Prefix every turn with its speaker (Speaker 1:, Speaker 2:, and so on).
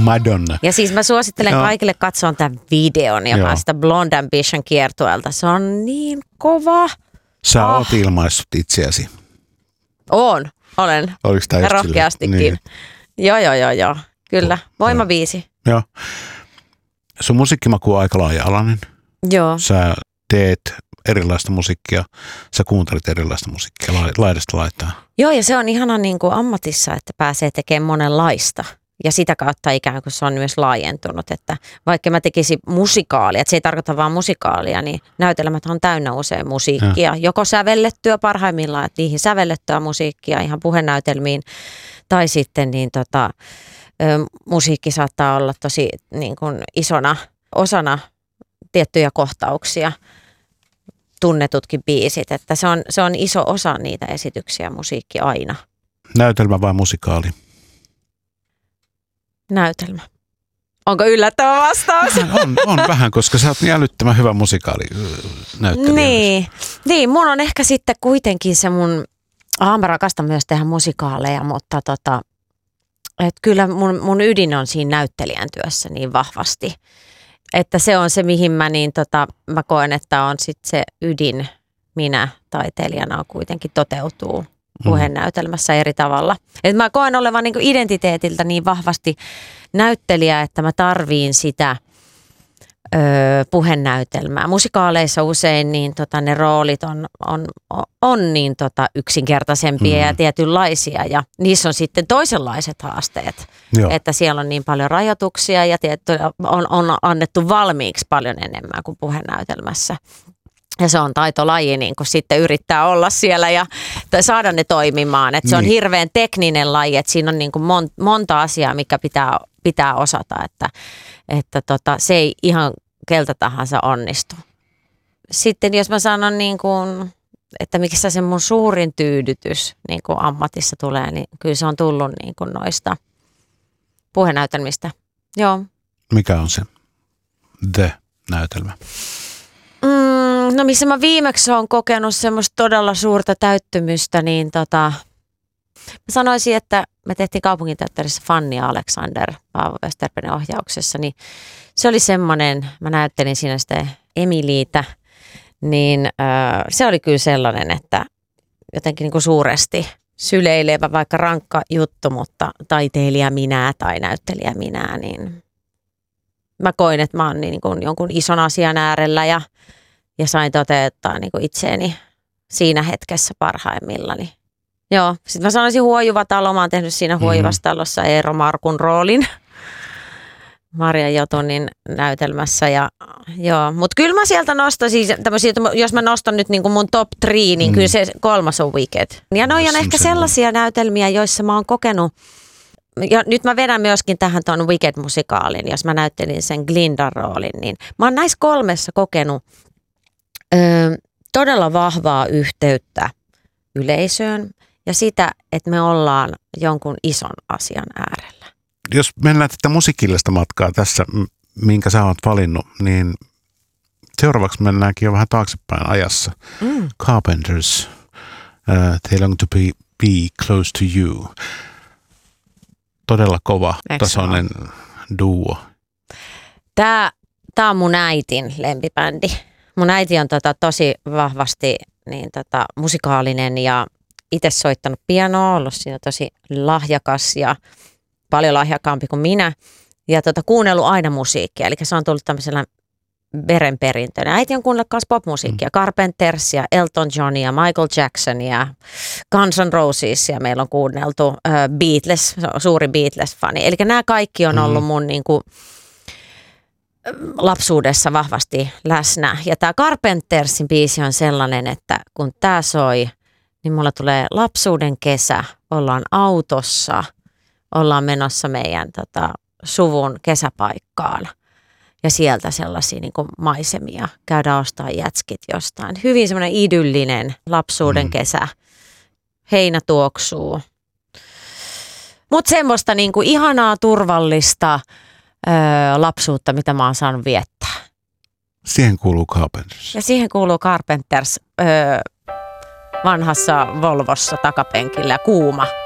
Speaker 1: Madonna.
Speaker 2: Ja siis mä suosittelen kaikille katsoa tämän videon, joka on sitä Blonde Ambition -kiertueelta. Se on niin kova.
Speaker 1: Sä oot ilmaissut itseäsi.
Speaker 2: Olen.
Speaker 1: Oliko tää
Speaker 2: rohkeastikin.
Speaker 1: Niin.
Speaker 2: Joo. Kyllä. Voimabiisi.
Speaker 1: Joo. Sun musiikkimaku on aika laaja-alainen.
Speaker 2: Joo.
Speaker 1: Sä teet erilaista musiikkia, sä kuuntelet erilaista musiikkia laidasta laitaan.
Speaker 2: Joo, ja se on ihana niin kuin ammatissa, että pääsee tekemään monenlaista. Ja sitä kautta ikään kuin se on myös laajentunut, että vaikka mä tekisin musikaalia, että se ei tarkoita vaan musikaalia, niin näytelmät on täynnä usein musiikkia. Joko sävellettyä parhaimmillaan, että niihin sävellettyä musiikkia ihan puhenäytelmiin, tai sitten niin musiikki saattaa olla tosi niin kuin isona osana tiettyjä kohtauksia, tunnetutkin biisit, että se on iso osa niitä esityksiä, musiikki aina.
Speaker 1: Näytelmä vai musikaali?
Speaker 2: Näytelmä. Onko yllättävä vastaus?
Speaker 1: On vähän, koska sä oot niin älyttömän hyvä musikaalinäyttelijä.
Speaker 2: Niin, mun on ehkä sitten kuitenkin se mä rakastan myös tehdä musikaaleja, mutta että kyllä mun ydin on siinä näyttelijän työssä niin vahvasti. Että se on se, mihin mä koen, että on sitten se ydin minä taiteilijana kuitenkin toteutuu puhenäytelmässä eri tavalla. Et mä koen olevan niin kuin identiteetiltä niin vahvasti näyttelijä, että mä tarviin sitä puhenäytelmää. Musikaaleissa usein niin ne roolit on niin yksinkertaisempia ja tietynlaisia ja niissä on sitten toisenlaiset haasteet. Joo. Että siellä on niin paljon rajoituksia ja on annettu valmiiksi paljon enemmän kuin puhenäytelmässä. Ja se on taitolaji niin kun sitten yrittää olla siellä ja saada ne toimimaan. Että se on hirveän tekninen laji, että siinä on niin kuin monta asiaa, mikä pitää osata, että se ei ihan keltä tahansa onnistu. Sitten jos mä sanon, niin kuin, että mikä se mun suurin tyydytys niin kuin ammatissa tulee, niin kyllä se on tullut niin kuin noista puhenäytelmistä. Joo. Mikä
Speaker 1: on se näytelmä?
Speaker 2: No missä mä viimeksi olen kokenut semmoista todella suurta täyttymystä, niin mä sanoisin, että me tehtiin kaupunginteatterissa Fanny Alexander Paavo Westerbergin ohjauksessa, niin se oli semmoinen, mä näyttelin siinä sitä Emiliitä, niin se oli kyllä sellainen, että jotenkin niin kuin suuresti syleilevä, vaikka rankka juttu, mutta taiteilija minä tai näyttelijä minä, niin mä koin, että mä oon niin kuin jonkun ison asian äärellä ja sain toteuttaa niin kuin itseäni siinä hetkessä parhaimmillani. Joo, sitten mä sanoisin Huojuva talo. Mä oon tehnyt siinä Huojuvassa talossa Eero Markun roolin Marja Jotunin näytelmässä. Mutta kyllä mä sieltä nostaisin tämmöisiä, jos mä nostan nyt niin kuin mun top 3, niin kyllä se 3 on Wicked. Ja noi on ehkä sellaisia näytelmiä, joissa mä oon kokenut, ja nyt mä vedän myöskin tähän tuon Wicked-musikaalin, jos mä näyttelin sen Glindan roolin, niin mä oon näissä 3 kokenut todella vahvaa yhteyttä yleisöön ja sitä, että me ollaan jonkun ison asian äärellä.
Speaker 1: Jos mennään tätä musiikillista matkaa tässä, minkä sä oot valinnut, niin seuraavaksi mennäänkin jo vähän taaksepäin ajassa. Carpenters, They Long to be Close to You. Todella kova tasoinen duo.
Speaker 2: Tämä on mun äitin lempibändi. Mun äiti on tosi vahvasti musikaalinen ja itse soittanut pianoa, ollut siinä tosi lahjakas ja paljon lahjakkaampi kuin minä. Ja kuunnellut aina musiikkia, eli se on tullut tämmöisellä verenperintönä. Äiti on kuunnellut myös popmusiikkia, Carpentersia, Elton Johnia, Michael Jacksonia, Guns N' Roses ja meillä on kuunneltu Beatles, suuri Beatles-fani. Eli nämä kaikki on ollut mun niinku lapsuudessa vahvasti läsnä. Ja tämä Carpentersin biisi on sellainen, että kun tämä soi, niin mulla tulee lapsuuden kesä, ollaan autossa, ollaan menossa meidän suvun kesäpaikkaan. Ja sieltä sellaisia niin kuin maisemia, käydään ostaa jätskit jostain. Hyvin semmoinen idyllinen lapsuuden kesä, heinä tuoksuu. Mutta semmoista niin kuin ihanaa, turvallista lapsuutta, mitä mä oon saanut viettää.
Speaker 1: Siihen kuuluu Carpenters.
Speaker 2: Ja siihen kuuluu Carpenters vanhassa Volvossa takapenkillä, kuuma.